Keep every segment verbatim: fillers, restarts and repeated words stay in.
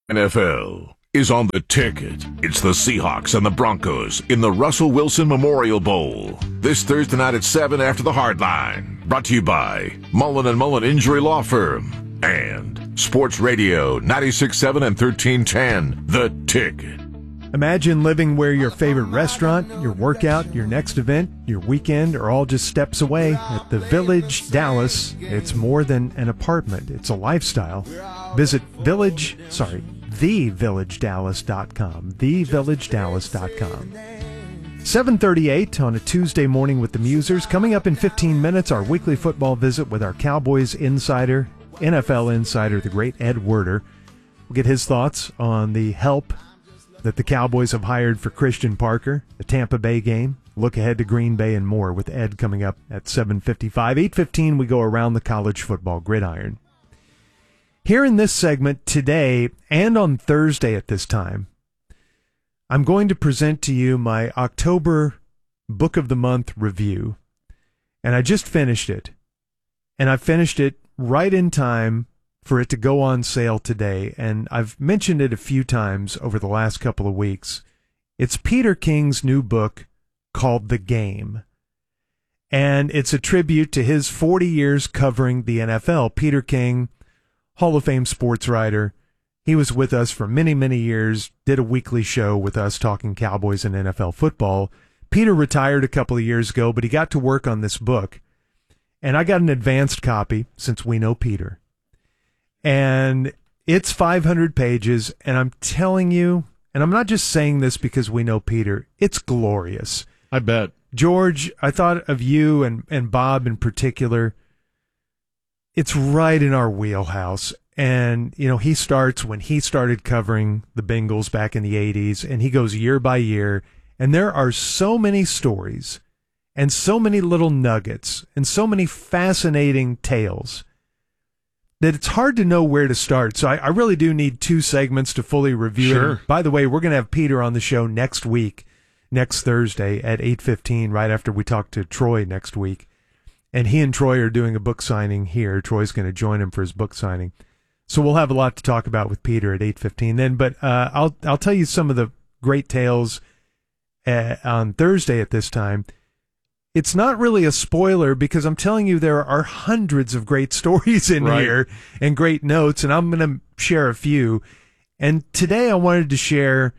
N F L is on the ticket. It's the Seahawks and the Broncos in the Russell Wilson Memorial Bowl. This Thursday night at seven after the Hardline. Brought to you by Mullen and Mullen Injury Law Firm and Sports Radio ninety-six point seven and thirteen ten. The Ticket. Imagine living where your favorite restaurant, your workout, your next event, your weekend are all just steps away. At the Village Dallas, it's more than an apartment. It's a lifestyle. Visit Village, sorry, the village dallas dot com. the village dallas dot com. seven thirty-eight on a Tuesday morning with the Musers. Coming up in fifteen minutes, our weekly football visit with our Cowboys insider, N F L insider, the great Ed Werder. We'll get his thoughts on the help that the Cowboys have hired for Christian Parker, the Tampa Bay game. Look ahead to Green Bay and more with Ed coming up at seven fifty-five. eight fifteen, we go around the college football gridiron. Here in this segment today and on Thursday at this time, I'm going to present to you my October Book of the Month review. And I just finished it. And I finished it right in time for it to go on sale today. And I've mentioned it a few times over the last couple of weeks. It's Peter King's new book called The Game. And it's a tribute to his forty years covering the N F L. Peter King, Hall of Fame sports writer. He was with us for many, many years, did a weekly show with us talking Cowboys and N F L football. Peter retired a couple of years ago, but he got to work on this book. And I got an advanced copy, since we know Peter. And it's five hundred pages, and I'm telling you, and I'm not just saying this because we know Peter, it's glorious. I bet. George, I thought of you and, and Bob in particular. It's right in our wheelhouse. And, you know, he starts when he started covering the Bengals back in the eighties, and he goes year by year. And there are so many stories and so many little nuggets and so many fascinating tales that it's hard to know where to start. So I, I really do need two segments to fully review sure. it. By the way, we're going to have Peter on the show next week, next Thursday at eight fifteen, right after we talk to Troy next week. And he and Troy are doing a book signing here. Troy's going to join him for his book signing. So we'll have a lot to talk about with Peter at eight fifteen then. But uh, I'll I'll tell you some of the great tales uh, on Thursday at this time. It's not really a spoiler because I'm telling you there are hundreds of great stories in right. here and great notes, and I'm going to share a few. And today I wanted to share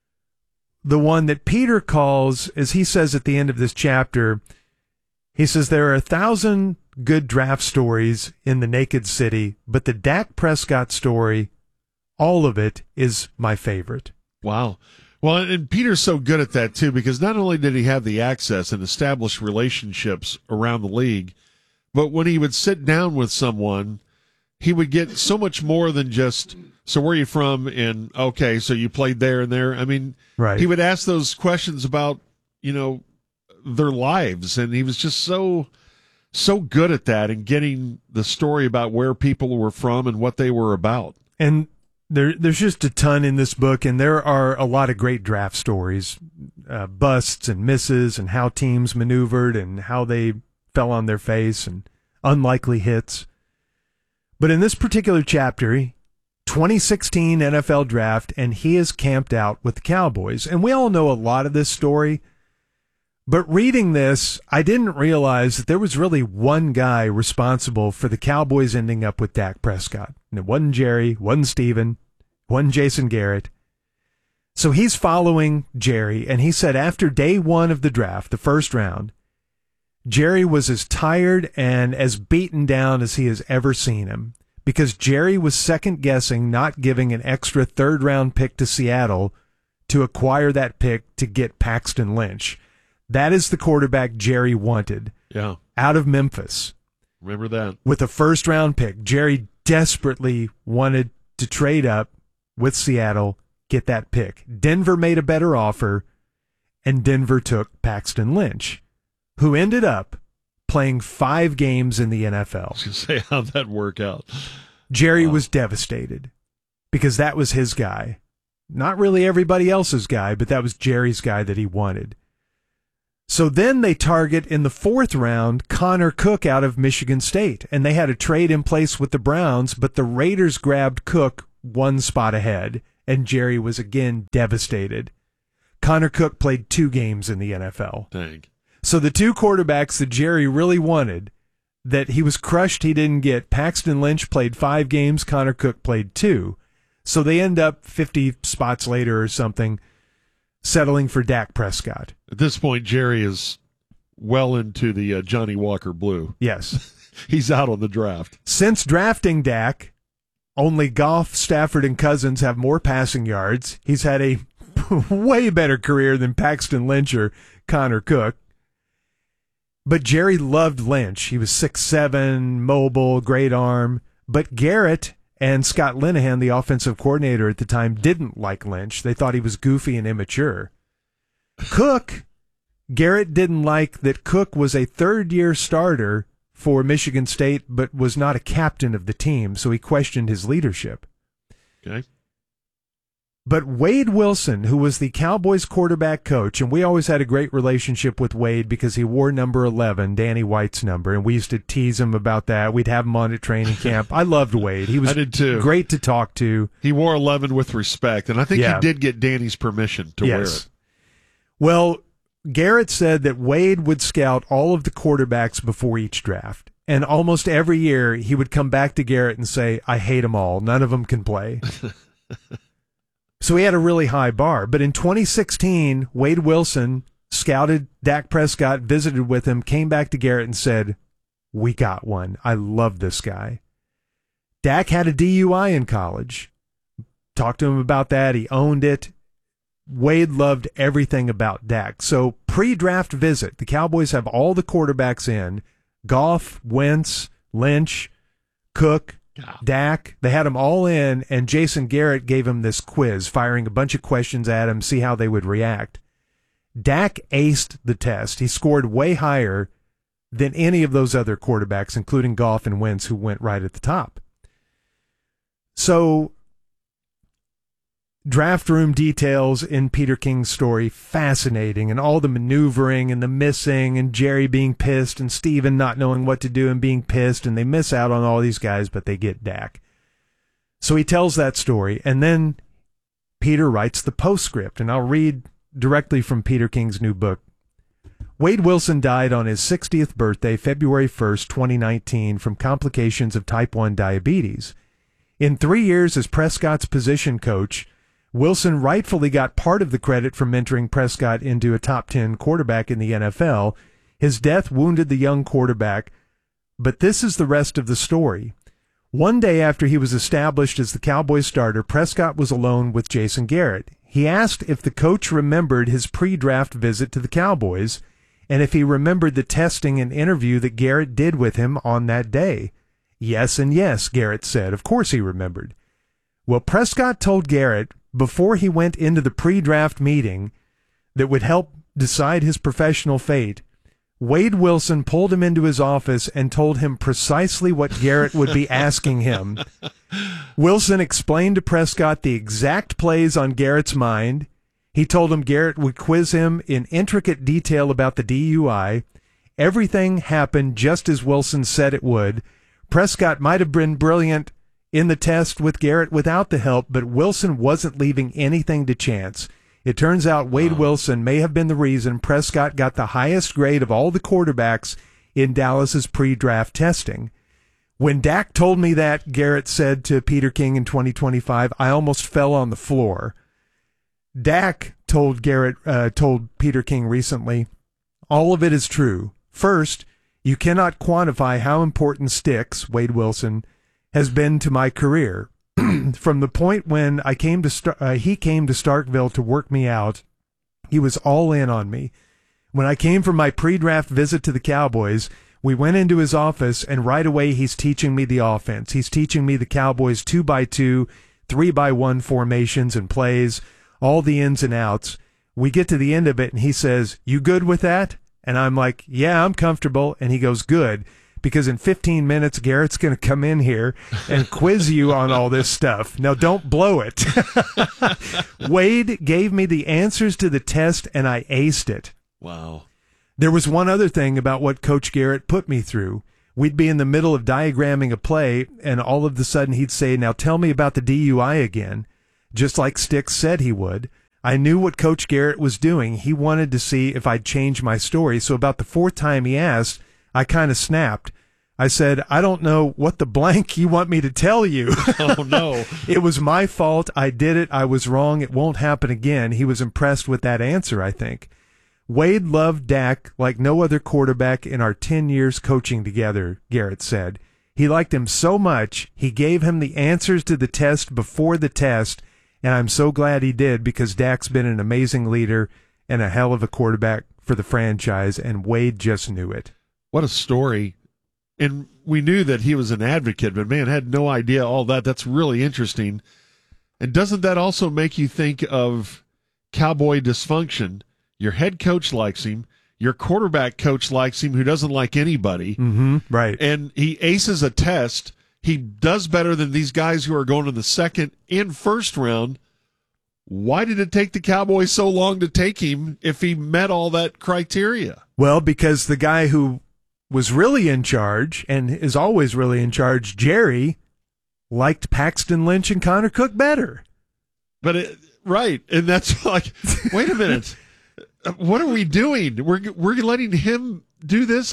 the one that Peter calls, as he says at the end of this chapter, he says, there are a thousand good draft stories in the Naked City, but the Dak Prescott story, all of it, is my favorite. Wow. Well, and Peter's so good at that, too, because not only did he have the access and establish relationships around the league, but when he would sit down with someone, he would get so much more than just, so where are you from? And, okay, so you played there and there. I mean, right. He would ask those questions about, you know, their lives, and he was just so so good at that and getting the story about where people were from and what they were about. And there there's just a ton in this book, and there are a lot of great draft stories, uh, busts and misses, and how teams maneuvered and how they fell on their face and unlikely hits. But in this particular chapter, twenty sixteen N F L draft, and he is camped out with the Cowboys. And we all know a lot of this story. But reading this, I didn't realize that there was really one guy responsible for the Cowboys ending up with Dak Prescott. And it wasn't Jerry, wasn't Steven, wasn't Jason Garrett. So he's following Jerry, and he said after day one of the draft, the first round, Jerry was as tired and as beaten down as he has ever seen him, because Jerry was second-guessing not giving an extra third-round pick to Seattle to acquire that pick to get Paxton Lynch. That is the quarterback Jerry wanted. Yeah. Out of Memphis. Remember that. With a first-round pick. Jerry desperately wanted to trade up with Seattle, get that pick. Denver made a better offer, and Denver took Paxton Lynch, who ended up playing five games in the N F L. I was going to say, how'd that work out? Jerry wow. was devastated because that was his guy. Not really everybody else's guy, but that was Jerry's guy that he wanted. So then they target in the fourth round Connor Cook out of Michigan State, and they had a trade in place with the Browns, but the Raiders grabbed Cook one spot ahead, and Jerry was again devastated. Connor Cook played two games in the N F L. Dang. So the two quarterbacks that Jerry really wanted, that he was crushed he didn't get, Paxton Lynch played five games, Connor Cook played two. So they end up fifty spots later or something, settling for Dak Prescott. At this point, Jerry is well into the uh, Johnny Walker Blue. Yes. He's out on the draft. Since drafting Dak, only Goff, Stafford, and Cousins have more passing yards. He's had a way better career than Paxton Lynch or Connor Cook. But Jerry loved Lynch. He was six seven, mobile, great arm. But Garrett and Scott Linehan, the offensive coordinator at the time, didn't like Lynch. They thought he was goofy and immature. Cook, Garrett didn't like that Cook was a third-year starter for Michigan State, but was not a captain of the team, so he questioned his leadership. Okay. But Wade Wilson, who was the Cowboys quarterback coach, and we always had a great relationship with Wade because he wore number eleven, Danny White's number, and we used to tease him about that. We'd have him on at training camp. I loved Wade. He was I did too. Great to talk to. He wore eleven with respect, and I think Yeah. he did get Danny's permission to Yes. wear it. Well, Garrett said that Wade would scout all of the quarterbacks before each draft. And almost every year, he would come back to Garrett and say, I hate them all. None of them can play. So he had a really high bar. But in twenty sixteen, Wade Wilson scouted Dak Prescott, visited with him, came back to Garrett and said, we got one. I love this guy. Dak had a D U I in college. Talked to him about that. He owned it. Wade loved everything about Dak. So pre-draft visit, the Cowboys have all the quarterbacks in. Goff, Wentz, Lynch, Cook, Dak. They had them all in, and Jason Garrett gave him this quiz, firing a bunch of questions at him, see how they would react. Dak aced the test. He scored way higher than any of those other quarterbacks, including Goff and Wentz, who went right at the top. So draft room details in Peter King's story, fascinating, and all the maneuvering and the missing and Jerry being pissed and Steven not knowing what to do and being pissed, and they miss out on all these guys, but they get Dak. So he tells that story, and then Peter writes the postscript, and I'll read directly from Peter King's new book. Wade Wilson died on his sixtieth birthday, February first, twenty nineteen, from complications of type one diabetes. In three years as Prescott's position coach, Wilson rightfully got part of the credit for mentoring Prescott into a top ten quarterback in the N F L. His death wounded the young quarterback, but this is the rest of the story. One day after he was established as the Cowboys starter, Prescott was alone with Jason Garrett. He asked if the coach remembered his pre-draft visit to the Cowboys and if he remembered the testing and interview that Garrett did with him on that day. Yes and yes, Garrett said. Of course he remembered. Well, Prescott told Garrett before he went into the pre-draft meeting that would help decide his professional fate, Wade Wilson pulled him into his office and told him precisely what Garrett would be asking him. Wilson explained to Prescott the exact plays on Garrett's mind. He told him Garrett would quiz him in intricate detail about the D U I. Everything happened just as Wilson said it would. Prescott might have been brilliant in the test with Garrett without the help, but Wilson wasn't leaving anything to chance. It turns out Wade wow. Wilson may have been the reason Prescott got the highest grade of all the quarterbacks in Dallas's pre-draft testing. When Dak told me that, Garrett said to Peter King in twenty twenty-five, I almost fell on the floor. Dak told Garrett, uh, told Peter King recently, all of it is true. First, you cannot quantify how important Sticks, Wade Wilson, has been to my career. From the point when I came to Star- uh, he came to Starkville to work me out, he was all in on me. When I came from my pre-draft visit to the Cowboys, we went into his office, and right away he's teaching me the offense. He's teaching me the Cowboys two by two, three by one formations and plays, all the ins and outs. We get to the end of it, and he says, you good with that? And I'm like, yeah, I'm comfortable. And he goes, good. Because in fifteen minutes, Garrett's going to come in here and quiz you on all this stuff. Now, don't blow it. Wade gave me the answers to the test, and I aced it. Wow. There was one other thing about what Coach Garrett put me through. we'd be in the middle of diagramming a play, and all of a sudden he'd say, now tell me about the D U I again, just like Sticks said he would. I knew what Coach Garrett was doing. He wanted to see if I'd change my story. So about the fourth time he asked, I kind of snapped. I said, I don't know what the blank you want me to tell you. Oh, no. It was my fault. I did it. I was wrong. It won't happen again. He was impressed with that answer, I think. Wade loved Dak like no other quarterback in our ten years coaching together, Garrett said. He liked him so much, he gave him the answers to the test before the test, and I'm so glad he did because Dak's been an amazing leader and a hell of a quarterback for the franchise, and Wade just knew it. What a story. And we knew that he was an advocate, but, man, had no idea all that. That's really interesting. And doesn't that also make you think of Cowboy dysfunction? Your head coach likes him. Your quarterback coach likes him, who doesn't like anybody. Mm-hmm, right. And he aces a test. He does better than these guys who are going in the second and first round. Why did it take the Cowboys so long to take him if he met all that criteria? Well, because the guy who was really in charge and is always really in charge, Jerry, liked Paxton Lynch and Connor Cook better. But it, right, and that's like, wait a minute. What are we doing? We're we're letting him do this?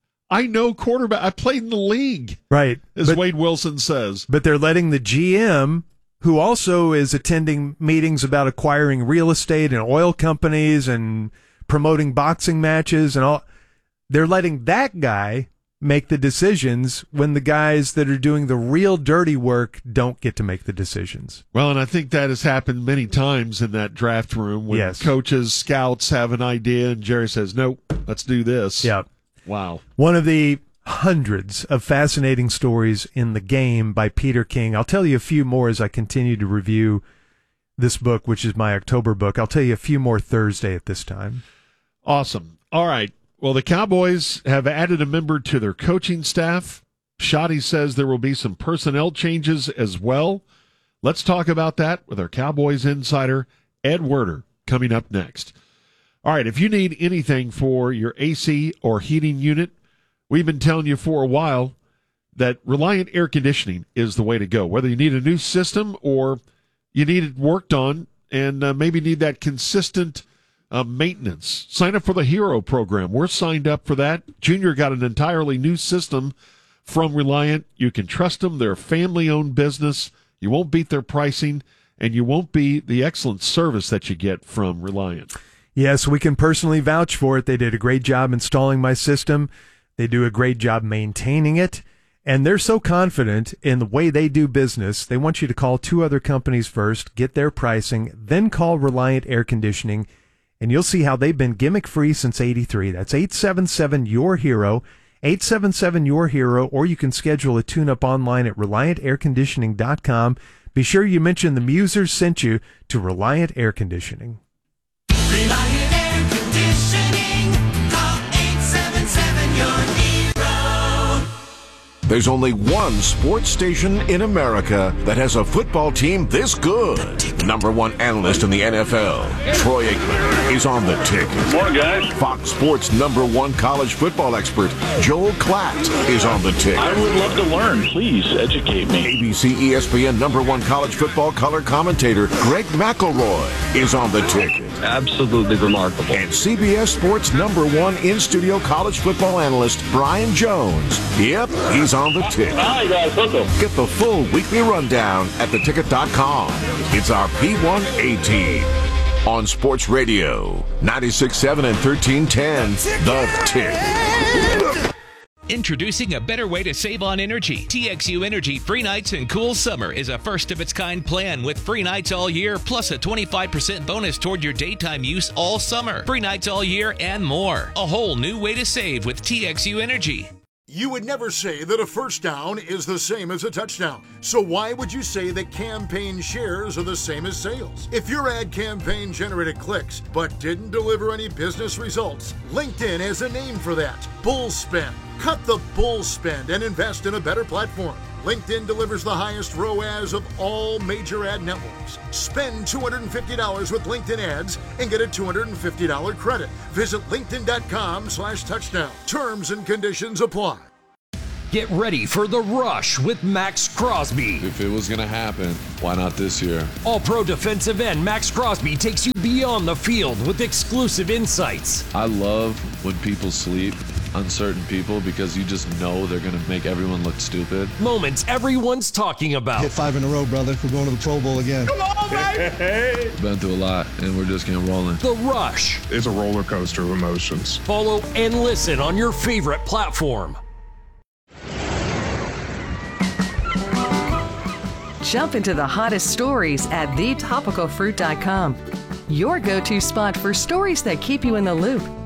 I know quarterback. I played in the league. Right. As but, Wade Wilson says. But they're letting the G M, who also is attending meetings about acquiring real estate and oil companies and promoting boxing matches and all, they're letting that guy make the decisions when the guys that are doing the real dirty work don't get to make the decisions. Well, and I think that has happened many times in that draft room when yes. coaches, scouts have an idea and Jerry says, nope, let's do this. Yeah. Wow. One of the hundreds of fascinating stories in the game by Peter King. I'll tell you a few more as I continue to review this book, which is my October book. I'll tell you a few more Thursday at this time. Awesome. All right. Well, the Cowboys have added a member to their coaching staff. Shoddy says there will be some personnel changes as well. Let's talk about that with our Cowboys insider, Ed Werder, coming up next. All right, if you need anything for your A C or heating unit, we've been telling you for a while that Reliant Air Conditioning is the way to go. Whether you need a new system or you need it worked on and uh, maybe need that consistent Uh, maintenance. Sign up for the Hero program. We're signed up for that. Junior got an entirely new system from Reliant. You can trust them. They're a family-owned business. You won't beat their pricing, and you won't beat the excellent service that you get from Reliant. Yes, we can personally vouch for it. They did a great job installing my system. They do a great job maintaining it. And they're so confident in the way they do business, they want you to call two other companies first, get their pricing, then call Reliant Air Conditioning, and you'll see how they've been gimmick-free since eighty-three. That's eight seven seven, Y O U R HERO, eight seven seven, Y O U R HERO, or you can schedule a tune-up online at reliant air conditioning dot com. Be sure you mention the Musers sent you to Reliant Air Conditioning. Reliant Air Conditioning, call eight seven seven, Y O U R HERO. There's only one sports station in America that has a football team this good. Number one analyst in the N F L, Troy Aikman, is on the ticket. Morning, guys. Fox Sports number one college football expert, Joel Klatt, is on the ticket. I would love to learn. Please educate me. A B C E S P N number one college football color commentator, Greg McElroy, is on the ticket. Absolutely remarkable. And C B S Sports number one in-studio college football analyst, Brian Jones. Yep, he's on the ticket. Hi, guys. Welcome. Get the full weekly rundown at the ticket dot com. It's our P one A team. On Sports Radio, ninety-six point seven and thirteen ten, The Tick. Introducing a better way to save on energy. T X U Energy Free Nights and Cool Summer is a first-of-its-kind plan with free nights all year, plus a twenty-five percent bonus toward your daytime use all summer. Free nights all year and more. A whole new way to save with T X U Energy. You would never say that a first down is the same as a touchdown. So why would you say that campaign shares are the same as sales? If your ad campaign generated clicks but didn't deliver any business results, LinkedIn has a name for that: bull spend. Cut the bull spend and invest in a better platform. LinkedIn delivers the highest R O A S of all major ad networks. Spend two hundred fifty dollars with LinkedIn ads and get a two hundred fifty dollars credit. Visit linkedin dot com slash touchdown. Terms and conditions apply. Get ready for The Rush with Max Crosby. If it was going to happen, why not this year? All-Pro defensive end Max Crosby takes you beyond the field with exclusive insights. I love when people sleep on certain people because you just know they're going to make everyone look stupid. Moments everyone's talking about. Hit five in a row, brother. We're going to the Pro Bowl again. Come on, baby! Been through a lot, and we're just getting rolling. The Rush. It's a roller coaster of emotions. Follow and listen on your favorite platform. Jump into the hottest stories at the topical fruit dot com. Your go-to spot for stories that keep you in the loop.